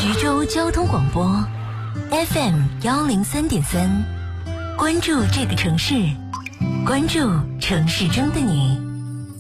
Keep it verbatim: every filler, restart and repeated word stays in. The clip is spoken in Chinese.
徐州交通广播 F M 幺零三点三，关注这个城市，关注城市中的你。